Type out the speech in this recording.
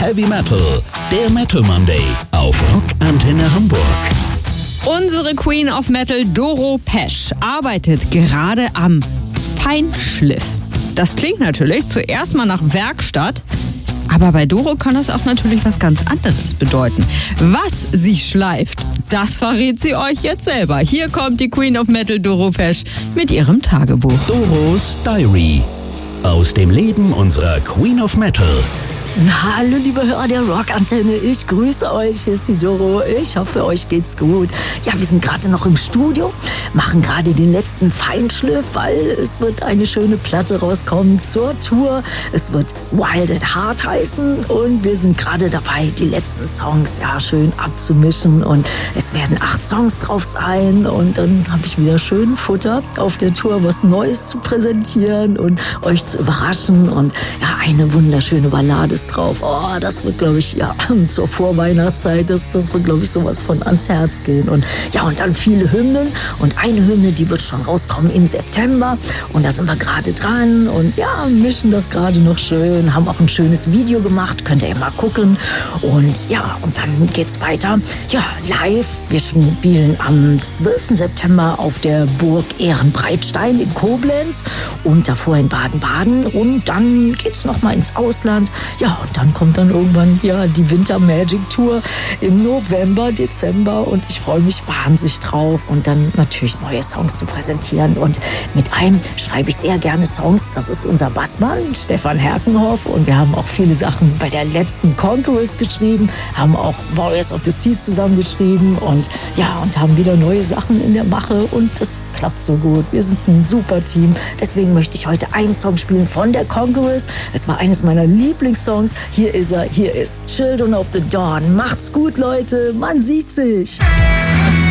Heavy Metal, der Metal Monday auf Rock Antenne Hamburg. Unsere Queen of Metal, Doro Pesch, arbeitet gerade am Feinschliff. Das klingt natürlich zuerst mal nach Werkstatt, aber bei Doro kann das auch natürlich was ganz anderes bedeuten. Was sie schleift, das verrät sie euch jetzt selber. Hier kommt die Queen of Metal, Doro Pesch, mit ihrem Tagebuch. Doros Diary. Aus dem Leben unserer Queen of Metal. Hallo liebe Hörer der Rockantenne, ich grüße euch, hier ist die Doro, ich hoffe euch geht's gut. Ja, wir sind gerade noch im Studio, machen gerade den letzten Feinschliff, weil es wird eine schöne Platte rauskommen zur Tour. Es wird Wild at Heart heißen und wir sind gerade dabei, die letzten Songs schön abzumischen und es werden 8 Songs drauf sein und dann habe ich wieder schön Futter auf der Tour, was Neues zu präsentieren und euch zu überraschen und eine wunderschöne Ballade drauf. Oh, das wird, glaube ich, zur Vorweihnachtszeit, das wird, glaube ich, sowas von ans Herz gehen. Und dann viele Hymnen. Und eine Hymne, die wird schon rauskommen im September. Und da sind wir gerade dran und mischen das gerade noch schön. Haben auch ein schönes Video gemacht. Könnt ihr mal gucken. Und und dann geht's weiter. Ja, live. Wir spielen am 12. September auf der Burg Ehrenbreitstein in Koblenz und davor in Baden-Baden. Und dann geht's nochmal ins Ausland. Und dann kommt dann irgendwann die Winter Magic Tour im November, Dezember und ich freue mich wahnsinnig drauf und dann natürlich neue Songs zu präsentieren und mit einem schreibe ich sehr gerne Songs, das ist unser Bassmann, Stefan Herkenhoff und wir haben auch viele Sachen bei der letzten Conquerors geschrieben, haben auch Warriors of the Sea zusammengeschrieben und haben wieder neue Sachen in der Mache und das klappt so gut. Wir sind ein super Team, deswegen möchte ich heute einen Song spielen von der Conquerors. Es war eines meiner Lieblingssongs. Hier ist er, hier ist Children of the Dawn. Macht's gut, Leute, man sieht sich.